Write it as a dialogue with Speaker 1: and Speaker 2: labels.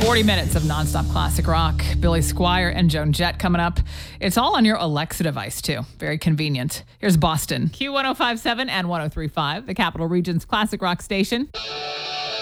Speaker 1: 40 minutes of nonstop classic rock. Billy Squier and Joan Jett coming up. It's all on your Alexa device, too. Very convenient. Here's Boston. Q1057 and 1035, the Capital Region's classic rock station.